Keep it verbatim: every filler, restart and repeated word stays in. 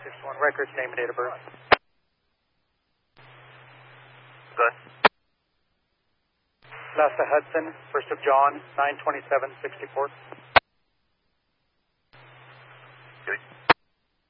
sixty-one records, name and date of birth. Good. Lassa Hudson, first of John, nine twenty-seven sixty-four.